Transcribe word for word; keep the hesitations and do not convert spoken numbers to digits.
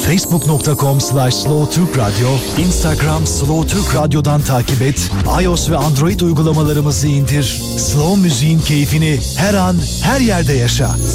facebook nokta com slash slow türk radyo, Instagram Slow Türk Radyo'dan takip et, iOS ve Android uygulamalarımızı indir. Slow müziğin keyfini her an, her yerde yaşa.